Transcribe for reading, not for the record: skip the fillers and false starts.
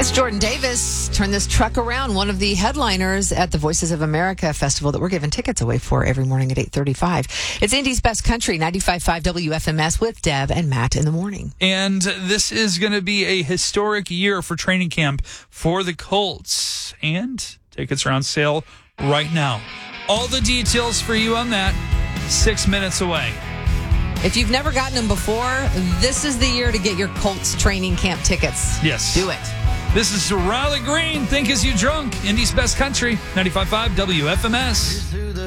It's Jordan Davis. Turn this truck around. One of the headliners at the Voices of America festival that we're giving tickets away for every morning at 8:35. It's Indy's Best Country, 95.5 WFMS with Deb and Matt in the morning. And this is going to be a historic year for training camp for the Colts. And tickets are on sale right now. All the details for you on that, 6 minutes away. If you've never gotten them before, this is the year to get your Colts training camp tickets. Yes. Do it. This is Riley Green. Think As You Drunk. Indy's Best Country, 95.5 WFMS.